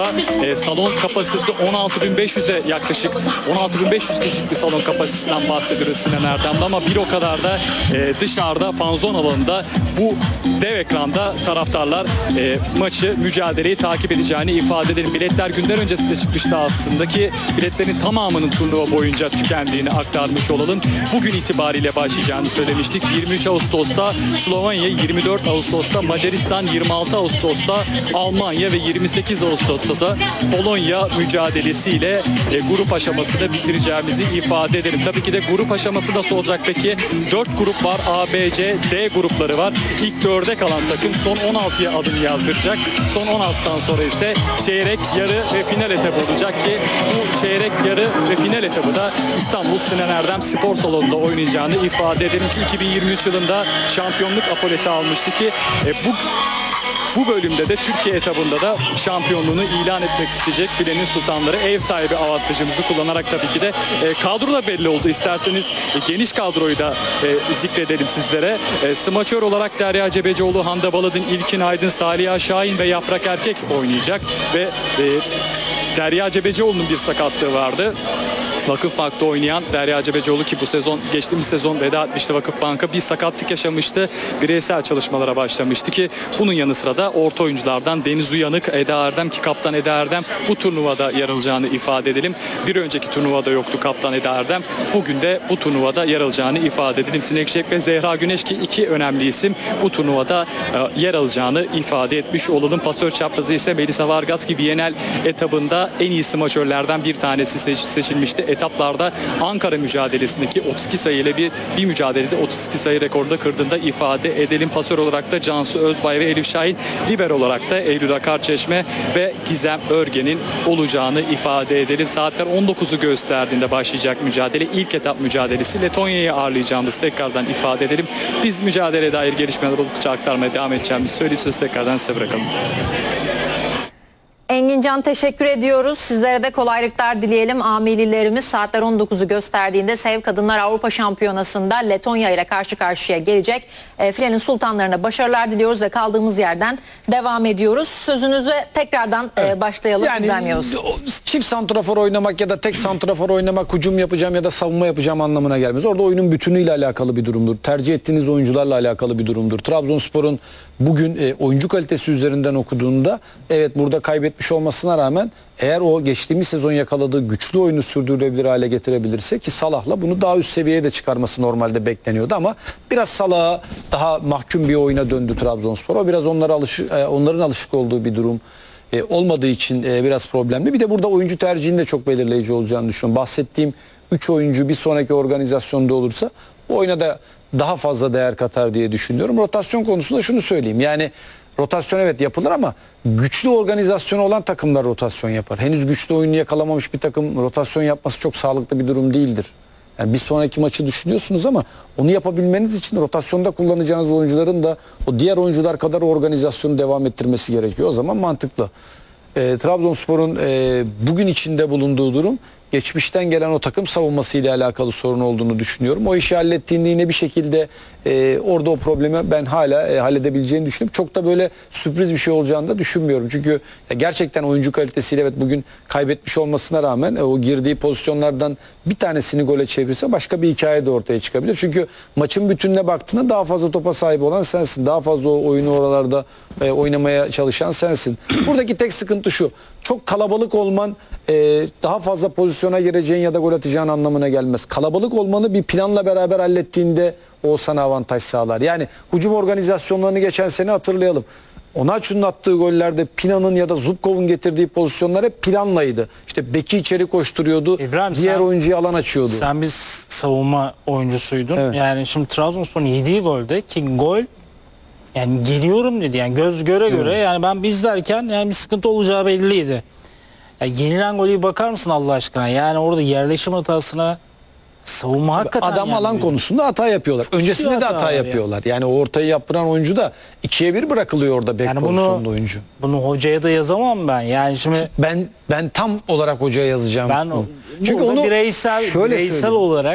salonda. Salon kapasitesi 16.500'e yaklaşık 16.500 kişilik bir salon kapasitesinden bahsediyoruz Sinan Erdem'de ama bir o kadar da dışarıda fanzon alanında bu dev ekranda taraftarlar maçı, mücadeleyi takip edeceğini ifade edelim. Biletler günden öncesinde çıkmıştı aslında ki biletlerin tamamının turnuva boyunca tükendiğini aktarmış olalım. Bugün itibariyle başlayacağını söylemiştik. 23 Ağustos'ta Slovenya, 24 Ağustos'ta Macaristan, 26 Ağustos'ta Almanya ve 28 Ağustos'ta Polonya mücadelesiyle grup aşamasını bitireceğimizi ifade edelim. Tabii ki de grup aşaması nasıl olacak peki? 4 grup var. A, B, C, D grupları var. İlk 4'e kalan takım son 16'ya adım yazdıracak. Son 16'dan sonra ise çeyrek, yarı ve final etabı olacak ki bu çeyrek, yarı ve final etabı da İstanbul Sinan Erdem Spor Salonu'nda oynayacağını ifade edelim ki 2023 yılında şampiyonluk apoleti almıştı ki bu bölümde de Türkiye etabında da şampiyonluğunu ilan etmek isteyecek Filenin Sultanları ev sahibi avantajımızı kullanarak tabii ki de kadro da belli oldu. İsterseniz geniş kadroyu da zikredelim sizlere. Smaçör olarak Derya Cebecioğlu, Hande Baladın, İlkin Aydın, Saliha Şahin ve Yaprak Erkek oynayacak ve Derya Cebecioğlu'nun bir sakatlığı vardı. Vakıfbank'ta oynayan Derya Cebecioğlu ki bu sezon, geçtiğimiz sezon veda etmişti Vakıfbank'a, bir sakatlık yaşamıştı. Bireysel çalışmalara başlamıştı ki bunun yanı sıra da orta oyunculardan Deniz Uyanık, Eda Erdem ki kaptan Eda Erdem bu turnuvada yer alacağını ifade edelim. Bir önceki turnuvada yoktu kaptan Eda Erdem. Bugün de bu turnuvada yer alacağını ifade edelim. Sinek Şek ve Zehra Güneş ki iki önemli isim bu turnuvada yer alacağını ifade etmiş olalım. Pasör çaprazı ise Melisa Vargas ki Bienal etabında en iyi smaçörlerden bir tanesi seçilmişti. Etaplarda Ankara mücadelesindeki 32 sayıyla bir mücadelede 32 sayı rekorda kırdığında ifade edelim. Pasör olarak da Cansu Özbay ve Elif Şahin, libero olarak da Eylül Akarçeşme ve Gizem Örgen'in olacağını ifade edelim. Saatler 19'u gösterdiğinde başlayacak mücadele. İlk etap mücadelesi Letonya'yı ağırlayacağımızı tekrardan ifade edelim. Biz mücadeleye dair gelişmeler oldukça aktarmaya devam edeceğimizi söyleyip sözü tekrardan size bırakalım. Engincan teşekkür ediyoruz. Sizlere de kolaylıklar dileyelim. Amelilerimiz saatler 19'u gösterdiğinde Sev Kadınlar Avrupa Şampiyonası'nda Letonya ile karşı karşıya gelecek. Filenin Sultanlarına başarılar diliyoruz ve kaldığımız yerden devam ediyoruz. Sözünüze tekrardan başlayalım. Yani çift santrafor oynamak ya da tek santrafor oynamak, hücum yapacağım ya da savunma yapacağım anlamına gelmez. Orada oyunun bütünüyle alakalı bir durumdur. Tercih ettiğiniz oyuncularla alakalı bir durumdur. Trabzonspor'un bugün oyuncu kalitesi üzerinden okuduğunda evet burada kaybetmiş olmasına rağmen eğer o geçtiğimiz sezon yakaladığı güçlü oyunu sürdürülebilir hale getirebilirse ki Salah'la bunu daha üst seviyeye de çıkarması normalde bekleniyordu ama biraz Salah'a daha mahkum bir oyuna döndü Trabzonspor. O biraz onların alışık olduğu bir durum olmadığı için biraz problemli. Bir de burada oyuncu tercihinin de çok belirleyici olacağını düşünüyorum. Bahsettiğim 3 oyuncu bir sonraki organizasyonda olursa bu oyuna da daha fazla değer katar diye düşünüyorum. Rotasyon konusunda şunu söyleyeyim. Yani rotasyon evet yapılır ama güçlü organizasyonu olan takımlar rotasyon yapar. Henüz güçlü oyunu yakalamamış bir takım rotasyon yapması çok sağlıklı bir durum değildir. Yani bir sonraki maçı düşünüyorsunuz ama onu yapabilmeniz için rotasyonda kullanacağınız oyuncuların da o diğer oyuncular kadar organizasyonu devam ettirmesi gerekiyor. O zaman mantıklı. Trabzonspor'un bugün içinde bulunduğu durum geçmişten gelen o takım savunması ile alakalı sorun olduğunu düşünüyorum. O işi hallettiğinde yine bir şekilde orada o problemi ben hala halledebileceğini düşünüyorum. Çok da böyle sürpriz bir şey olacağını da düşünmüyorum. Çünkü gerçekten oyuncu kalitesiyle evet bugün kaybetmiş olmasına rağmen o girdiği pozisyonlardan bir tanesini gole çevirse başka bir hikaye de ortaya çıkabilir. Çünkü maçın bütününe baktığında daha fazla topa sahip olan sensin. Daha fazla o oyunu oralarda oynamaya çalışan sensin. Buradaki tek sıkıntı şu. Çok kalabalık olman daha fazla pozisyona gireceğin ya da gol atacağın anlamına gelmez. Kalabalık olmanı bir planla beraber hallettiğinde o sana avantaj sağlar. Yani hücum organizasyonlarını geçen sene hatırlayalım. Onaçu'nun attığı gollerde Pina'nın ya da Zubkov'un getirdiği pozisyonlar hep planlaydı. İşte beki içeri koşturuyordu. İbrahim, diğer oyuncuya alan açıyordu. Sen bir savunma oyuncusuydun. Evet. Yani şimdi Trabzonspor'un yediği golde ki gol yani geliyorum dedi. Yani göz göre göre yani ben izlerken yani bir sıkıntı olacağı belliydi. Yani yenilen golü bakar mısın Allah aşkına? Yani orada yerleşim hatasına savunma hakikaten adam alan konusunda hata yapıyorlar. Öncesinde de hata yapıyorlar. Yani o ortayı yaptıran oyuncu da 2'ye 1 bırakılıyor orada bek pozisyonda oyuncu. Bunu hocaya da yazamam ben. Yani şimdi ben tam olarak hocaya yazacağım. Çünkü onu bireysel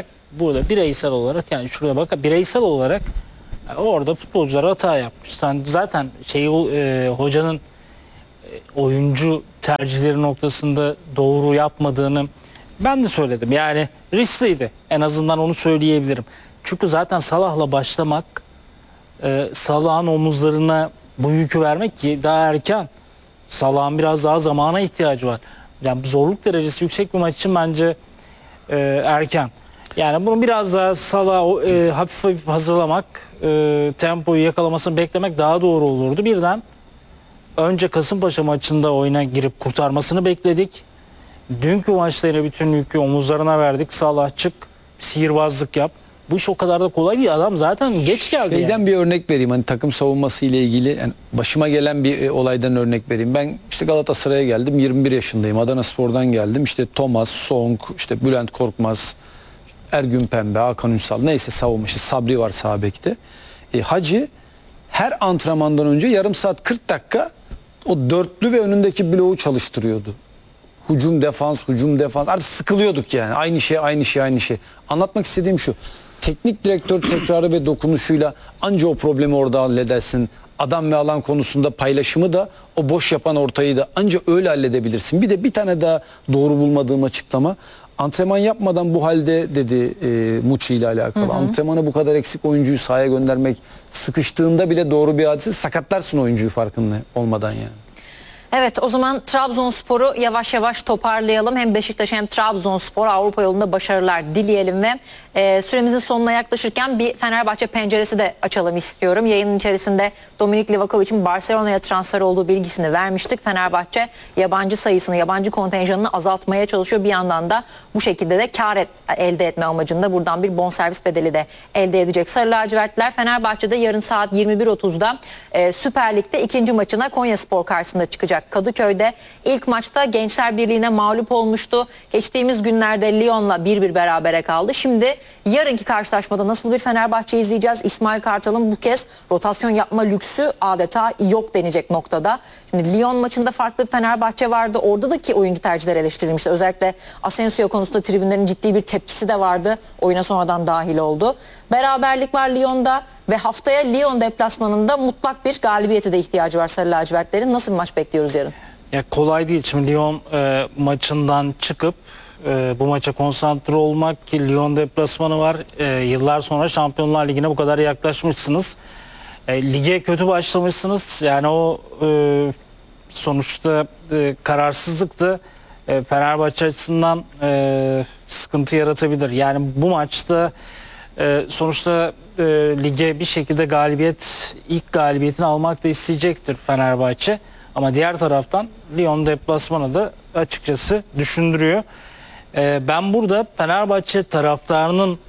olarak yani şuraya bak bireysel olarak yani orada futbolcular hata yapmış. Zaten hocanın oyuncu tercihleri noktasında doğru yapmadığını ben de söyledim. Yani riskliydi. En azından onu söyleyebilirim. Çünkü zaten Salah'la başlamak, Salah'ın omuzlarına bu yükü vermek ki daha erken. Salah'ın biraz daha zamana ihtiyacı var. Yani zorluk derecesi yüksek bir maç için bence erken. Yani bunu biraz daha Salah'ı hafif hafif hazırlamak, tempoyu yakalamasını beklemek daha doğru olurdu. Birden önce Kasımpaşa maçında oyuna girip kurtarmasını bekledik. Dünkü maçta yine bütün yükü omuzlarına verdik. Salah çık, sihirbazlık yap. Bu iş o kadar da kolay değil. Adam zaten geç geldi. Şeyden bir örnek vereyim. Hani takım savunması ile ilgili yani başıma gelen bir olaydan örnek vereyim. Ben işte Galatasaray'a geldim. 21 yaşındayım. Adanaspor'dan geldim. İşte Thomas, Song, işte Bülent Korkmaz, Ergün Pembe, Hakan Ünsal neyse savunması, Sabri var sağ bekte. Hacı her antrenmandan önce yarım saat 40 dakika o dörtlü ve önündeki bloğu çalıştırıyordu. Hücum defans, hücum defans. Artık sıkılıyorduk yani. Aynı şey. Anlatmak istediğim şu. Teknik direktör tekrarı ve dokunuşuyla anca o problemi orada halledersin. Adam ve alan konusunda paylaşımı da o boş yapan ortayı da anca öyle halledebilirsin. Bir de bir tane daha doğru bulmadığım açıklama. Antrenman yapmadan bu halde dedi Muçi ile alakalı. Antrenmana bu kadar eksik oyuncuyu sahaya göndermek sıkıştığında bile doğru bir hadise, sakatlarsın oyuncuyu farkında olmadan yani. Evet, o zaman Trabzonspor'u yavaş yavaş toparlayalım. Hem Beşiktaş hem Trabzonspor Avrupa yolunda başarılar dileyelim ve süremizin sonuna yaklaşırken bir Fenerbahçe penceresi de açalım istiyorum. Yayının içerisinde Dominik Livakovic'in Barcelona'ya transfer olduğu bilgisini vermiştik. Fenerbahçe yabancı sayısını, yabancı kontenjanını azaltmaya çalışıyor. Bir yandan da bu şekilde de kar elde etme amacında buradan bir bonservis bedeli de elde edecek. Sarı lacivertliler Fenerbahçe'de yarın saat 21.30'da Süper Lig'de ikinci maçına Konyaspor karşısında çıkacak. Kadıköy'de ilk maçta Gençler Birliği'ne mağlup olmuştu. Geçtiğimiz günlerde Lyon'la 1-1 berabere kaldı. Şimdi yarınki karşılaşmada nasıl bir Fenerbahçe izleyeceğiz? İsmail Kartal'ın bu kez rotasyon yapma lüksü adeta yok denecek noktada. Şimdi Lyon maçında farklı bir Fenerbahçe vardı. Oradaki oyuncu tercihleri eleştirilmişti. Özellikle Asensio konusunda tribünlerin ciddi bir tepkisi de vardı. Oyuna sonradan dahil oldu. Beraberlik var Lyon'da ve haftaya Lyon deplasmanında mutlak bir galibiyete de ihtiyacı var Sarı lacivertlerin. Nasıl bir maç bekliyoruz yarın? Ya kolay değil. Şimdi Lyon maçından çıkıp bu maça konsantre olmak ki Lyon deplasmanı var. Yıllar sonra Şampiyonlar Ligi'ne bu kadar yaklaşmışsınız. Lige kötü başlamışsınız. Yani o sonuçta kararsızlık da Fenerbahçe açısından sıkıntı yaratabilir. Yani bu maçta sonuçta lige bir şekilde ilk galibiyetini almak da isteyecektir Fenerbahçe. Ama diğer taraftan Lyon deplasmanı da açıkçası düşündürüyor. Ben burada Fenerbahçe taraftarının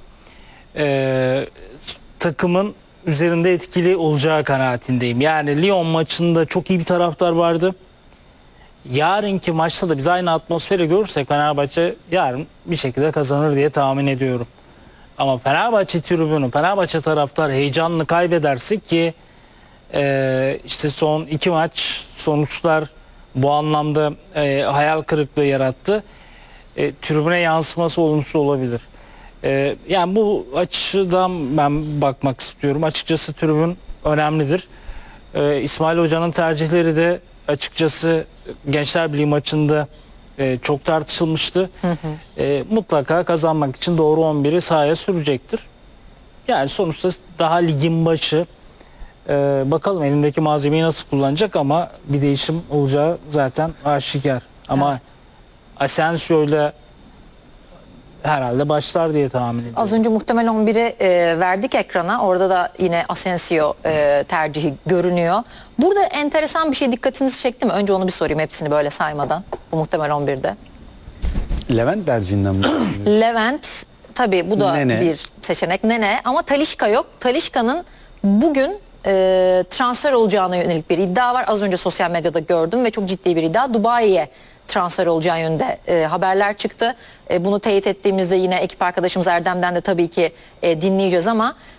takımın üzerinde etkili olacağı kanaatindeyim. Yani Lyon maçında çok iyi bir taraftar vardı. Yarınki maçta da biz aynı atmosferi görürsek Fenerbahçe yarın bir şekilde kazanır diye tahmin ediyorum. Ama Fenerbahçe tribünü, Fenerbahçe taraftar heyecanını kaybederse ki işte son iki maç sonuçlar bu anlamda hayal kırıklığı yarattı. Tribüne yansıması olumsuz olabilir. Yani bu açıdan ben bakmak istiyorum. Açıkçası tribün önemlidir. İsmail Hoca'nın tercihleri de açıkçası Gençler Birliği maçında çok tartışılmıştı. Mutlaka kazanmak için doğru 11'i sahaya sürecektir. Yani sonuçta daha ligin başı. Bakalım elindeki malzemeyi nasıl kullanacak ama bir değişim olacağı zaten aşikar. Ama evet. Asensio'yla herhalde başlar diye tahmin ediyorum. Az önce muhtemel 11'i verdik ekrana. Orada da yine Asensio tercihi görünüyor. Burada enteresan bir şey dikkatinizi çekti mi? Önce onu bir sorayım hepsini böyle saymadan. Bu muhtemel 11'de. Levent tercihinden mi? Levent tabii bu da Nene. bir seçenek. Nene ama Talisca yok. Talisca'nın bugün transfer olacağına yönelik bir iddia var. Az önce sosyal medyada gördüm ve çok ciddi bir iddia. Dubai'ye transfer olacağı yönünde haberler çıktı. Bunu teyit ettiğimizde yine ekip arkadaşımız Erdem'den de tabii ki dinleyeceğiz ama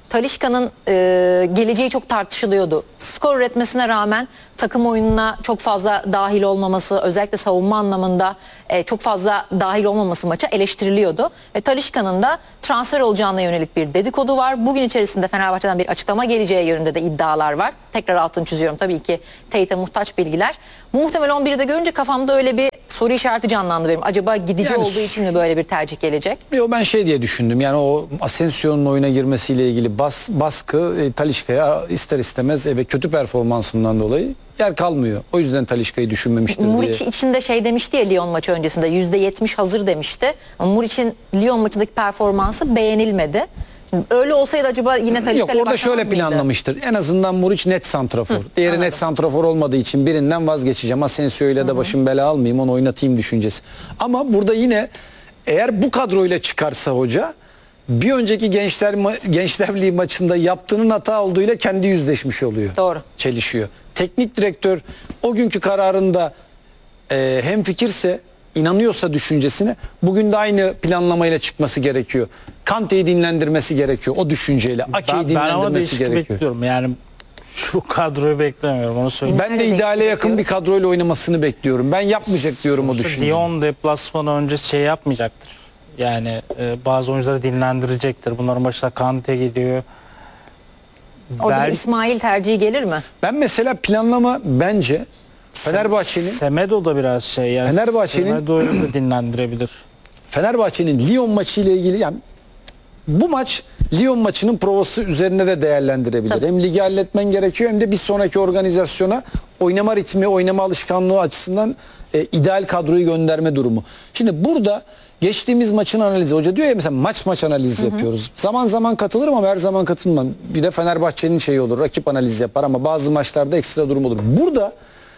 Talisca'nın geleceği çok tartışılıyordu. Skor üretmesine rağmen takım oyununa çok fazla dahil olmaması, özellikle savunma anlamında çok fazla dahil olmaması maça eleştiriliyordu. Ve Talisca'nın da transfer olacağına yönelik bir dedikodu var. Bugün içerisinde Fenerbahçe'den bir açıklama geleceği yönünde de iddialar var. Tekrar altını çiziyorum, tabii ki teyite muhtaç bilgiler. Bu muhtemel 11'i de görünce kafamda öyle bir soru işareti canlandı benim. Acaba gidici Yani olduğu için mi böyle bir tercih gelecek? Yo, ben şey diye düşündüm, yani o Asensio'nun oyuna girmesiyle ilgili baskı Talisca'ya ister istemez ve kötü performansından dolayı yer kalmıyor. O yüzden Talisca'yı düşünmemiştir diye. Muric için de şey demişti ya, Lyon maçı öncesinde %70 hazır demişti. Ama Muric'in Lyon maçındaki performansı beğenilmedi. Şimdi öyle olsaydı acaba yine Talisca'yla Yok, orada başlamaz şöyle mıydı? planlamıştır. En azından Muric net santrafor. Diğeri anladım. net santrafor olmadığı için birinden vazgeçeceğim. Asensio ile de başım bela almayayım, onu oynatayım düşüncesi. Ama burada yine eğer bu kadroyla çıkarsa hoca, bir önceki Gençler Birliği maçında yaptığının hata olduğuyla kendi yüzleşmiş oluyor. Doğru. Çelişiyor. Teknik direktör o günkü kararında hemfikirse, inanıyorsa düşüncesine, bugün de aynı planlamayla çıkması gerekiyor. Kante'yi dinlendirmesi gerekiyor o düşünceyle. Ake'yi Ben ama dinlendirmesi değişik gerekiyor. bekliyorum. Yani şu kadroyu beklemiyorum, onu söyleyeyim. Ben de ideale yakın bir kadroyla oynamasını bekliyorum. Ben yapmayacak diyorum o düşünceyi. Lyon deplasmanı öncesi şey yapmayacaktır. Yani bazı oyuncuları dinlendirecektir. Bunların başında Kante gidiyor. Orada bir İsmail tercihi gelir mi? Ben mesela planlama bence Fenerbahçe'nin Semedo da biraz şey, yani Semedo'yu da dinlendirebilir. Fenerbahçe'nin Lyon maçı ile ilgili, yani bu maç Lyon maçının provası üzerine de değerlendirebilir. Tabii. Hem ligi halletmen gerekiyor hem de bir sonraki organizasyona oynama ritmi, oynama alışkanlığı açısından ideal kadroyu gönderme durumu. Şimdi burada geçtiğimiz maçın analizi, hoca diyor ya mesela maç analizi yapıyoruz. Zaman zaman katılırım ama her zaman katılmam. Bir de Fenerbahçe'nin şeyi olur, rakip analizi yapar ama bazı maçlarda ekstra durum olur. Burada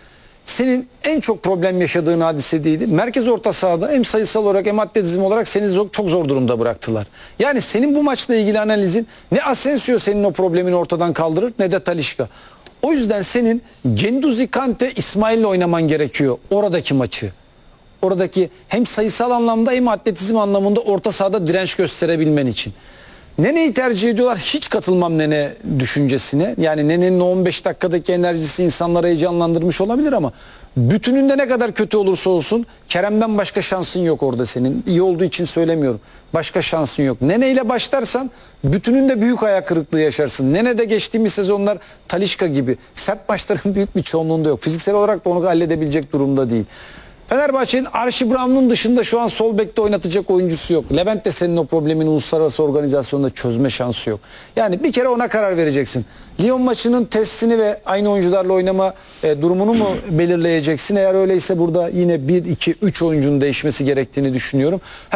senin en çok problem yaşadığın hadise değildi. Merkez orta sahada hem sayısal olarak hem atletizm olarak seni çok zor durumda bıraktılar. Yani senin bu maçla ilgili analizin ne Asensio senin o problemini ortadan kaldırır ne de Talisca. O yüzden senin Guendouzi, Kante, İsmail'le oynaman gerekiyor oradaki maçı. Oradaki hem sayısal anlamda hem atletizm anlamında orta sahada direnç gösterebilmen için. Nene'yi tercih ediyorlar. Hiç katılmam Nene düşüncesine. Yani Nene'nin o 15 dakikadaki enerjisi insanları heyecanlandırmış olabilir ama bütününde ne kadar kötü olursa olsun Kerem'den başka şansın yok orada senin. İyi olduğu için söylemiyorum. Başka şansın yok. Nene ile başlarsan bütününde büyük ayak kırıklığı yaşarsın. Nene de geçtiğimiz sezonlar Talisca gibi sert maçların büyük bir çoğunluğunda yok. Fiziksel olarak da onu halledebilecek durumda değil. Fenerbahçe'nin Archie Brown'un dışında şu an sol bekte oynatacak oyuncusu yok. Levent de senin o problemini uluslararası organizasyonda çözme şansı yok. Yani bir kere ona karar vereceksin. Lyon maçının testini ve aynı oyuncularla oynama durumunu mu belirleyeceksin? Eğer öyleyse burada yine 1, 2, 3 oyuncunun değişmesi gerektiğini düşünüyorum.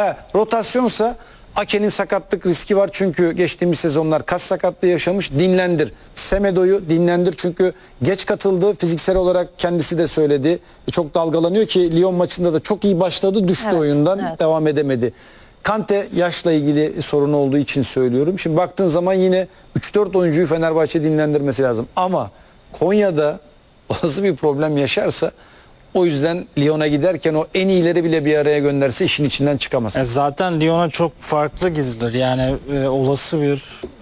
Rotasyonsa Ake'nin sakatlık riski var çünkü geçtiğimiz sezonlar kas sakatlığı yaşamış. Dinlendir. Semedo'yu dinlendir çünkü geç katıldı. Fiziksel olarak kendisi de söyledi. Çok dalgalanıyor ki Lyon maçında da çok iyi başladı. Düştü oyundan. Evet. Devam edemedi. Kante yaşla ilgili sorun olduğu için söylüyorum. Şimdi baktığın zaman yine 3-4 oyuncuyu Fenerbahçe dinlendirmesi lazım. Ama Konya'da olası bir problem yaşarsa o yüzden Lyon'a giderken o en iyileri bile bir araya gönderse işin içinden çıkamaz. Zaten Lyon'a çok farklı gidilir. Yani olası bir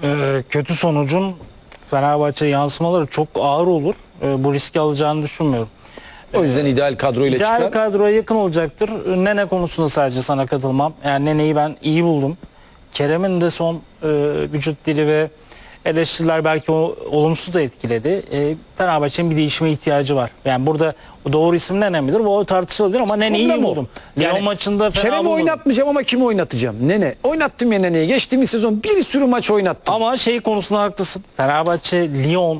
kötü sonucun Fenerbahçe yansımaları çok ağır olur. Bu riski alacağını düşünmüyorum. O yüzden ideal kadroyla İdeal çıkar. kadroya yakın olacaktır. Nene konusunda sadece sana katılmam. Yani Nene'yi ben iyi buldum. Kerem'in de son vücut dili ve eleştiriler belki o olumsuz da etkiledi. Fenerbahçe'nin bir değişime ihtiyacı var. Yani burada doğru isim Nene midir? Bu tartışılabilir ama Nene'yi iyi buldum. Lyon maçında fena Kerem'i bulmadım. oynatmayacağım ama kimi oynatacağım? Nene. Oynattım ya Nene'yi. Geçtiğimiz sezon bir sürü maç oynattım. Ama şey konusunda haklısın. Fenerbahçe Lyon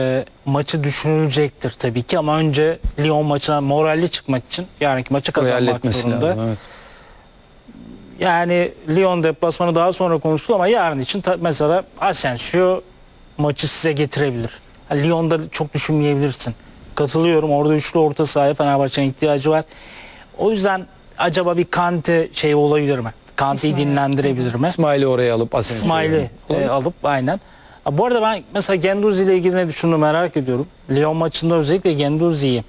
maçı düşünülecektir tabii ki ama önce Lyon maçına moralli çıkmak için yarınki maçı kazanmak Halletmesi zorunda. lazım, evet. Yani Lyon deplasmanı daha sonra konuştu ama yarın için mesela Asensio maçı size getirebilir. Lyon'da çok düşünmeyebilirsin. Katılıyorum. Orada üçlü orta sahaya Fenerbahçe'nin ihtiyacı var. O yüzden acaba bir Kante şey olabilir mi? Kante'yi dinlendirebilir mi? İsmail'i oraya alıp Asensio'yu. İsmail'i alıp aynen. Bu arada ben mesela Guendouzi ile ilgili ne düşündüğümü merak ediyorum. Lyon maçında özellikle Guendouzi'yi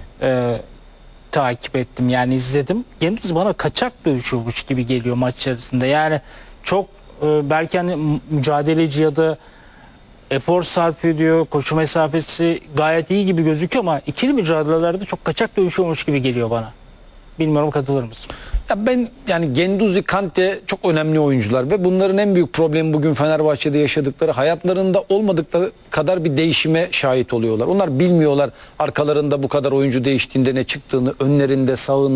takip ettim, yani izledim. Guendouzi bana kaçak dövüşüyormuş gibi geliyor maç içerisinde. Yani çok belki hani mücadeleci ya da efor sarf ediyor, koşu mesafesi gayet iyi gibi gözüküyor ama ikili mücadelelerde çok kaçak dövüşüyormuş gibi geliyor bana. Bilmiyorum, katılır mısın? Ya ben yani Guendouzi, Kante çok önemli oyuncular ve bunların en büyük problemi bugün Fenerbahçe'de yaşadıkları, hayatlarında olmadıkları kadar bir değişime şahit oluyorlar. Onlar bilmiyorlar arkalarında bu kadar oyuncu değiştiğinde ne çıktığını, önlerinde, sağında